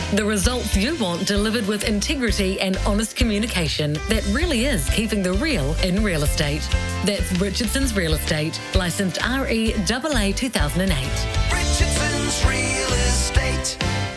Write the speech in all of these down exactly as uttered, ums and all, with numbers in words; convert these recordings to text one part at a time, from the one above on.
The results you want delivered with integrity and honest communication that really is keeping the real in real estate. That's Richardson's Real Estate, licensed R E A A two thousand eight. Richardson's Real Estate.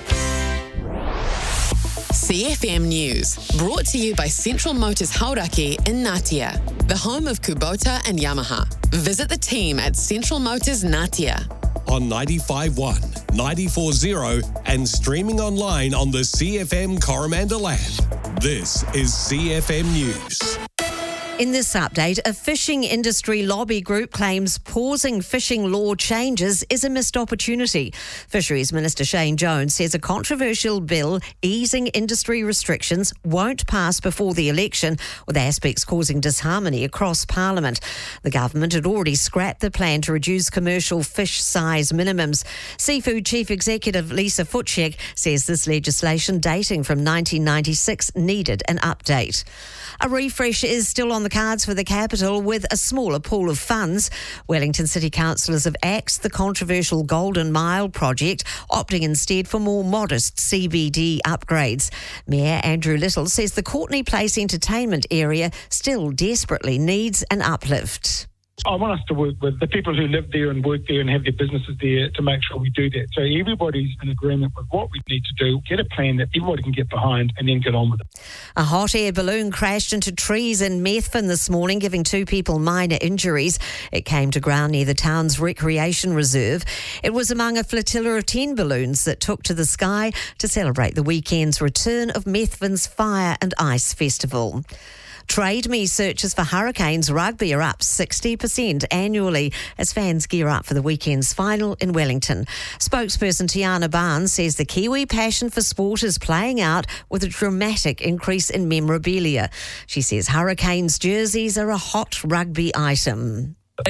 C F M News, brought to you by Central Motors Hauraki in Ngatea, the home of Kubota and Yamaha. Visit the team at Central Motors Ngatea. On ninety-five point one, ninety-four point zero and streaming online on the C F M Coromandel app. This is C F M News. In this update, a fishing industry lobby group claims pausing fishing law changes is a missed opportunity. Fisheries Minister Shane Jones says a controversial bill easing industry restrictions won't pass before the election, with aspects causing disharmony across Parliament. The government had already scrapped the plan to reduce commercial fish size minimums. Seafood Chief Executive Lisa Futschek says this legislation, dating from nineteen ninety-six, needed an update. A refresh is still on the cards for the capital, with a smaller pool of funds. Wellington City councillors have axed the controversial Golden Mile project, opting instead for more modest C B D upgrades. Mayor Andrew Little says the Courtenay Place entertainment area still desperately needs an uplift. I want us to work with the people who live there and work there and have their businesses there to make sure we do that. So everybody's in agreement with what we need to do, get a plan that everybody can get behind and then get on with it. A hot air balloon crashed into trees in Methven this morning, giving two people minor injuries. It came to ground near the town's recreation reserve. It was among a flotilla of ten balloons that took to the sky to celebrate the weekend's return of Methven's Fire and Ice Festival. Trade Me searches for Hurricanes rugby are up sixty percent annually as fans gear up for the weekend's final in Wellington. Spokesperson Tiana Barnes says the Kiwi passion for sport is playing out with a dramatic increase in memorabilia. She says Hurricanes jerseys are a hot rugby item.